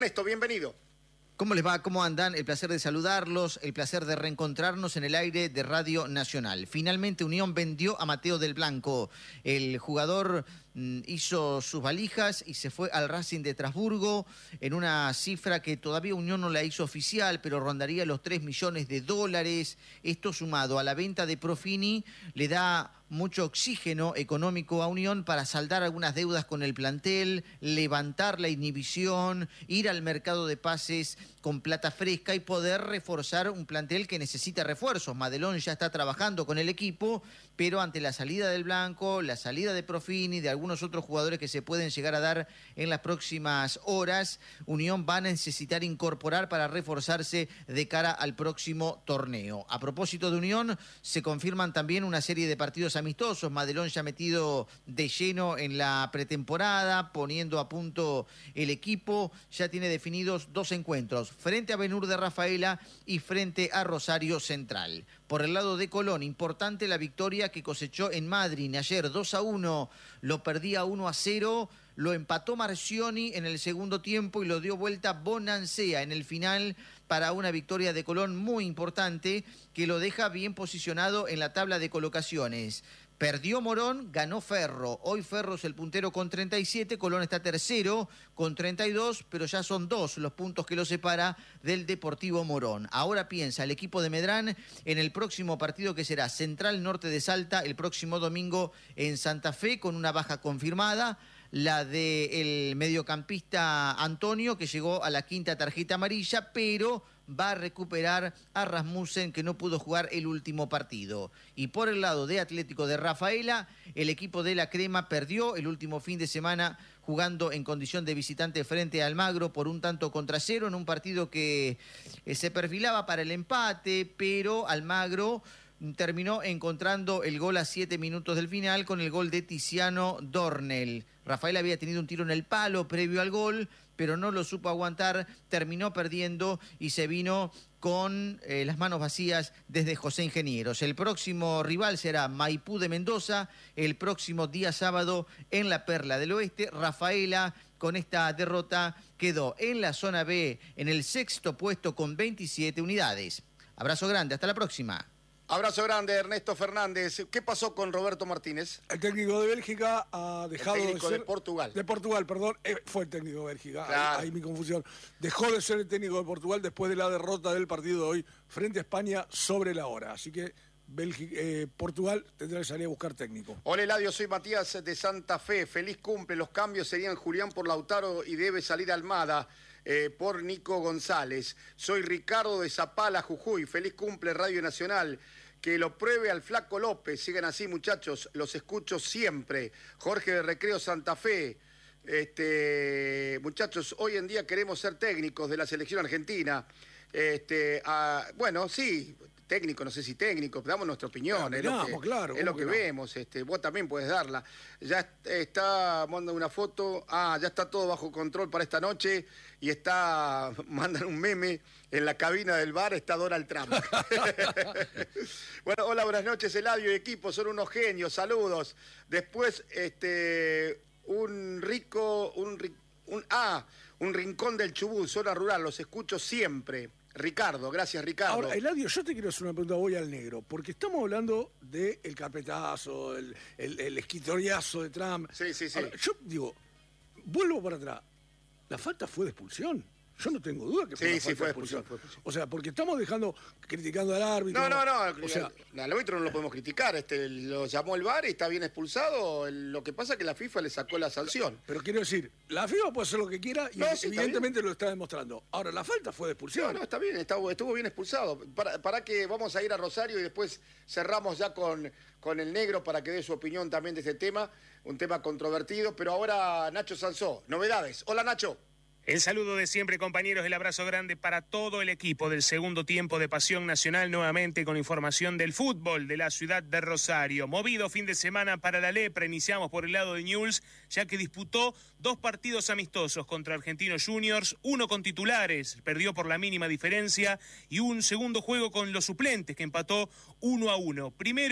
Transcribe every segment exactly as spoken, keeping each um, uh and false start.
Ernesto, bienvenido. ¿Cómo les va? ¿Cómo andan? El placer de saludarlos, el placer de reencontrarnos en el aire de Radio Nacional. Finalmente Unión vendió a Mateo del Blanco. El jugador mm, hizo sus valijas y se fue al Racing de Estrasburgo en una cifra que todavía Unión no la hizo oficial, pero rondaría los tres millones de dólares. Esto sumado a la venta de Profini le da mucho oxígeno económico a Unión para saldar algunas deudas con el plantel, levantar la inhibición, ir al mercado de pases con plata fresca y poder reforzar un plantel que necesita refuerzos. Madelón ya está trabajando con el equipo, pero ante la salida del Blanco, la salida de Profini, de algunos otros jugadores que se pueden llegar a dar en las próximas horas, Unión va a necesitar incorporar para reforzarse de cara al próximo torneo. A propósito de Unión, se confirman también una serie de partidos amistosos. Madelón ya metido de lleno en la pretemporada, poniendo a punto el equipo. Ya tiene definidos dos encuentros, frente a Benur de Rafaela y frente a Rosario Central. Por el lado de Colón, importante la victoria que cosechó en Madrid ayer, dos a uno, lo perdía uno a cero, lo empató Marcioni en el segundo tiempo y lo dio vuelta Bonancea en el final para una victoria de Colón muy importante que lo deja bien posicionado en la tabla de colocaciones. Perdió Morón, ganó Ferro. Hoy Ferro es el puntero con treinta y siete, Colón está tercero con treinta y dos, pero ya son dos los puntos que lo separa del Deportivo Morón. Ahora piensa el equipo de Medrán en el próximo partido que será Central Norte de Salta el próximo domingo en Santa Fe con una baja confirmada, la del mediocampista Antonio, que llegó a la quinta tarjeta amarilla, pero va a recuperar a Rasmussen, que no pudo jugar el último partido. Y por el lado de Atlético de Rafaela, el equipo de la Crema perdió el último fin de semana jugando en condición de visitante frente a Almagro por un tanto contra cero, en un partido que eh, se perfilaba para el empate, pero Almagro terminó encontrando el gol a siete minutos del final con el gol de Tiziano Dornel. Rafael había tenido un tiro en el palo previo al gol, pero no lo supo aguantar, terminó perdiendo y se vino con eh, las manos vacías desde José Ingenieros. El próximo rival será Maipú de Mendoza, el próximo día sábado en la Perla del Oeste. Rafaela, con esta derrota, quedó en la zona B en el sexto puesto con veintisiete unidades. Abrazo grande, hasta la próxima. Abrazo grande, Ernesto Fernández. ¿Qué pasó con Roberto Martínez? El técnico de Bélgica ha dejado el técnico de ser... de Portugal. De Portugal, perdón. Eh, fue el técnico de Bélgica. Claro. Ahí, ahí mi confusión. Dejó de ser el técnico de Portugal después de la derrota del partido de hoy frente a España sobre la hora. Así que Bélgica, eh, Portugal tendrá que salir a buscar técnico. Hola Eladio, soy Matías de Santa Fe. Feliz cumple. Los cambios serían Julián por Lautaro y debe salir Almada eh, por Nico González. Soy Ricardo de Zapala, Jujuy. Feliz cumple, Radio Nacional. Que lo pruebe al Flaco López. Sigan así, muchachos. Los escucho siempre. Jorge de Recreo Santa Fe. Este, muchachos, hoy en día queremos ser técnicos de la selección argentina. Este, ah, bueno, sí, técnico, no sé si técnico, damos nuestra opinión. Claro, es lo miramos, que, claro, es lo que que no? vemos. Este, vos también puedes darla. Ya está, manda una foto. Ah, ya está todo bajo control para esta noche. Y está, mandan un meme. En la cabina del bar está Donald Trump. Bueno, hola, buenas noches, Eladio y equipo, son unos genios, saludos. Después, este, un rico, un, un ah, un rincón del Chubut, zona rural, los escucho siempre. Ricardo, gracias Ricardo. Ahora, Eladio, yo te quiero hacer una pregunta, voy al negro, porque estamos hablando del carpetazo, el, el, el escritoriazo de Trump. Sí, sí, sí. Ahora, yo digo, vuelvo para atrás, la falta fue de expulsión. Yo no tengo duda que fue sí, una sí, falta fue de expulsión. expulsión, fue expulsión. O sea, porque estamos dejando, criticando al árbitro. No, no, no, o sea, al árbitro no lo podemos criticar, este, lo llamó el V A R y está bien expulsado, lo que pasa es que la FIFA le sacó la sanción. Pero quiero decir, la FIFA puede hacer lo que quiera y no, sí, evidentemente lo está demostrando. Ahora, la falta fue de expulsión. No, no, está bien, está, estuvo bien expulsado. Para, para que vamos a ir a Rosario y después cerramos ya con, con el negro para que dé su opinión también de este tema, un tema controvertido, pero ahora Nacho Sansó, novedades. Hola Nacho. El saludo de siempre, compañeros, el abrazo grande para todo el equipo del segundo tiempo de Pasión Nacional, nuevamente con información del fútbol de la ciudad de Rosario. Movido fin de semana para la Lepra, iniciamos por el lado de Newell's, ya que disputó dos partidos amistosos contra Argentinos Juniors, uno con titulares, perdió por la mínima diferencia, y un segundo juego con los suplentes, que empató uno a uno. Primero,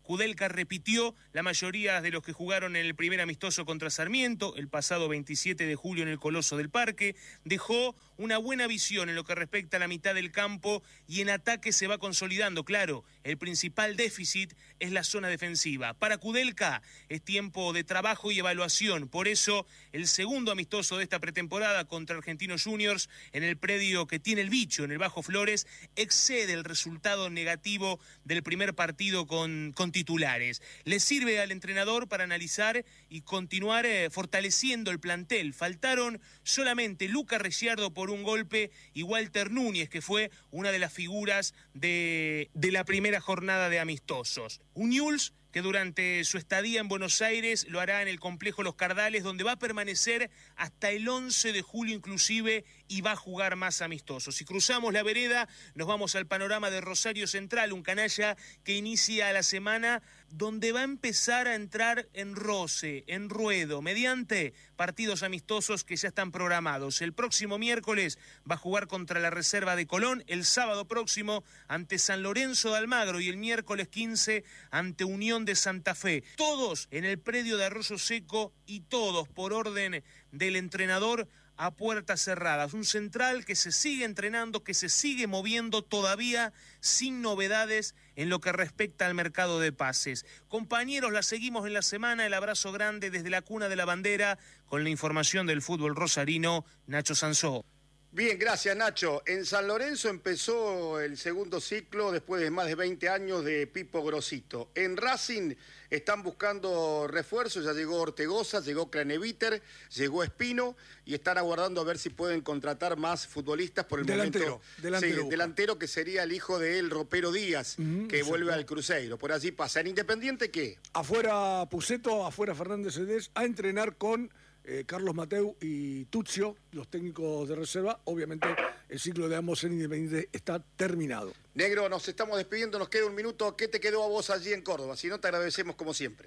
Kudelka repitió la mayoría de los que jugaron en el primer amistoso contra Sarmiento, el pasado veintisiete de julio en el Coloso del Parque. Dejó una buena visión en lo que respecta a la mitad del campo y en ataque se va consolidando. Claro, el principal déficit es la zona defensiva. Para Kudelka es tiempo de trabajo y evaluación. Por eso, el segundo amistoso de esta pretemporada contra Argentinos Juniors en el predio que tiene el bicho, en el Bajo Flores, excede el resultado negativo del primer partido con, con titulares. Le sirve al entrenador para analizar y continuar eh, fortaleciendo el plantel. Faltaron solamente Luca Ricciardo por un golpe y Walter Núñez, que fue una de las figuras de, de la primera jornada de amistosos. Un Newell's que durante su estadía en Buenos Aires lo hará en el complejo Los Cardales, donde va a permanecer hasta el once de julio inclusive y va a jugar más amistosos. Si cruzamos la vereda, nos vamos al panorama de Rosario Central, un canalla que inicia la semana donde va a empezar a entrar en roce, en ruedo, mediante partidos amistosos que ya están programados. El próximo miércoles va a jugar contra la Reserva de Colón, el sábado próximo ante San Lorenzo de Almagro y el miércoles quince ante Unión de Santa Fe. Todos en el predio de Arroyo Seco y todos por orden del entrenador a puertas cerradas. Un central que se sigue entrenando, que se sigue moviendo todavía sin novedades en lo que respecta al mercado de pases. Compañeros, la seguimos en la semana. El abrazo grande desde la cuna de la bandera con la información del fútbol rosarino, Nacho Sansó. Bien, gracias Nacho. En San Lorenzo empezó el segundo ciclo después de más de veinte años de Pipo Grosito. En Racing están buscando refuerzos, ya llegó Ortegoza, llegó Craneviter, llegó Espino y están aguardando a ver si pueden contratar más futbolistas por el delantero, momento. Delantero, sí, delantero que sería el hijo de él, Ropero Díaz, mm, que vuelve claro. al Cruzeiro. Por allí pasa. ¿En Independiente qué? Afuera Puceto, afuera Fernández Cedés, a entrenar con Eh, Carlos Mateu y Tuzio, los técnicos de reserva. Obviamente el ciclo de ambos en Independiente está terminado. Negro, nos estamos despidiendo, nos queda un minuto. ¿Qué te quedó a vos allí en Córdoba? Si no, te agradecemos como siempre.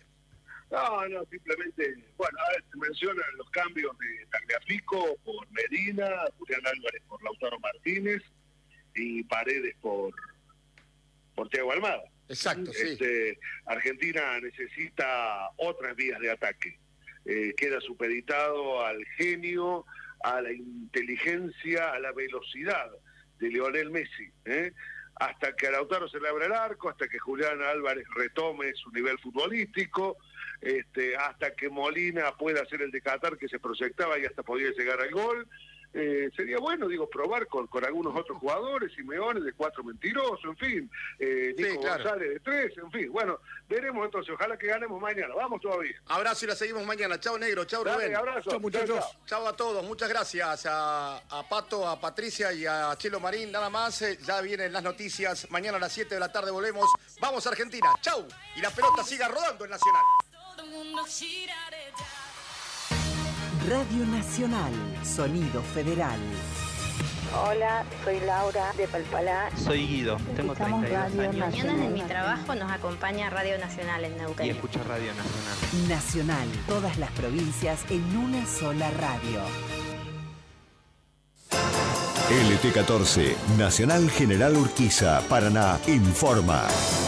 No, no, simplemente, bueno, a ver, se mencionan los cambios de Tagliafico por Medina, Julián Álvarez por Lautaro Martínez y Paredes por, por Thiago Almada. Exacto, este, sí. Argentina necesita otras vías de ataque. Eh, queda supeditado al genio, a la inteligencia, a la velocidad de Lionel Messi, ¿eh? Hasta que a Lautaro se le abra el arco, hasta que Julián Álvarez retome su nivel futbolístico, este, hasta que Molina pueda hacer el de Qatar que se proyectaba y hasta podía llegar al gol. Eh, sería bueno, digo, probar con, con algunos otros jugadores, Simeone de cuatro mentirosos, en fin, eh, Nico sí, claro. González de tres, en fin. Bueno, veremos entonces, ojalá que ganemos mañana, vamos todavía. Abrazo y la seguimos mañana. Chao Negro, chao Rubén. Dale, abrazo. Chao muchachos. Chao, chao a todos, muchas gracias a, a Pato, a Patricia y a Chelo Marín, nada más, eh, ya vienen las noticias, mañana a las siete de la tarde volvemos, vamos a Argentina, chau, y la pelota siga rodando en Nacional. Radio Nacional, Sonido Federal. Hola, soy Laura de Palpalá. Soy Guido, tengo treinta y dos años. Mañana en mi trabajo nos acompaña Radio Nacional en Neuquén. Y escucho Radio Nacional. Nacional, todas las provincias en una sola radio. L T catorce, Nacional General Urquiza, Paraná, informa.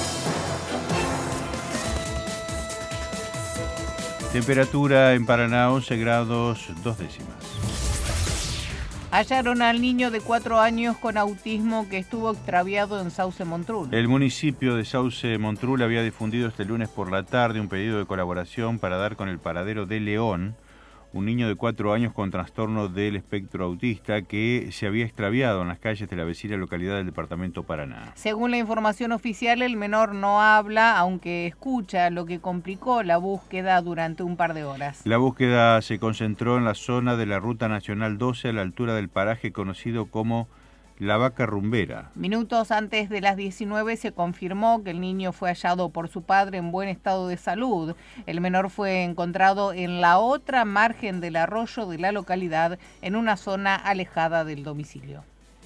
Temperatura en Paraná, once grados, dos décimas. Hallaron al niño de cuatro años con autismo que estuvo extraviado en Sauce Montrul. El municipio de Sauce Montrul había difundido este lunes por la tarde un pedido de colaboración para dar con el paradero de León, un niño de cuatro años con trastorno del espectro autista que se había extraviado en las calles de la vecina localidad del departamento Paraná. Según la información oficial, el menor no habla, aunque escucha, lo que complicó la búsqueda durante un par de horas. La búsqueda se concentró en la zona de la Ruta Nacional doce a la altura del paraje conocido como La Vaca Rumbera. Minutos antes de las diecinueve se confirmó que el niño fue hallado por su padre en buen estado de salud. El menor fue encontrado en la otra margen del arroyo de la localidad, en una zona alejada del domicilio.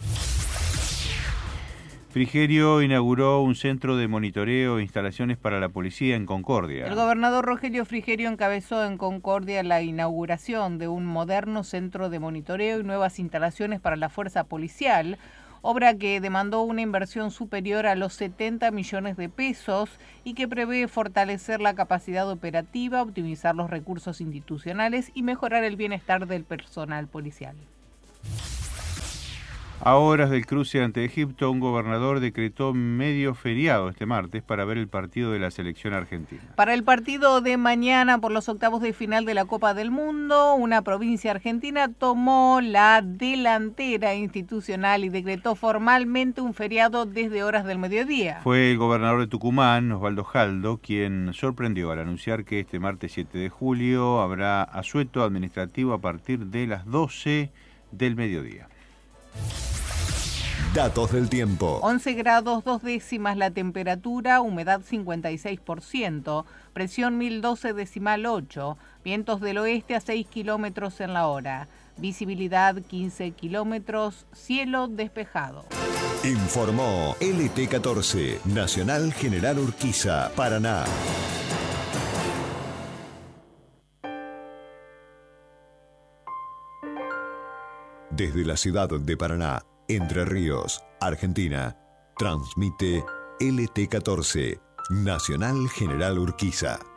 Frigerio inauguró un centro de monitoreo e instalaciones para la policía en Concordia. El gobernador Rogelio Frigerio encabezó en Concordia la inauguración de un moderno centro de monitoreo y nuevas instalaciones para la fuerza policial, obra que demandó una inversión superior a los setenta millones de pesos y que prevé fortalecer la capacidad operativa, optimizar los recursos institucionales y mejorar el bienestar del personal policial. A horas del cruce ante Egipto, un gobernador decretó medio feriado este martes para ver el partido de la selección argentina. Para el partido de mañana por los octavos de final de la Copa del Mundo, una provincia argentina tomó la delantera institucional y decretó formalmente un feriado desde horas del mediodía. Fue el gobernador de Tucumán, Osvaldo Jaldo, quien sorprendió al anunciar que este martes siete de julio habrá asueto administrativo a partir de las doce del mediodía. Datos del tiempo. once grados dos décimas la temperatura, humedad cincuenta y seis por ciento, presión mil doce decimal ocho, vientos del oeste a seis kilómetros en la hora, visibilidad quince kilómetros, cielo despejado. Informó L T catorce, Nacional General Urquiza, Paraná. Desde la ciudad de Paraná, Entre Ríos, Argentina, transmite L T catorce, Nacional General Urquiza.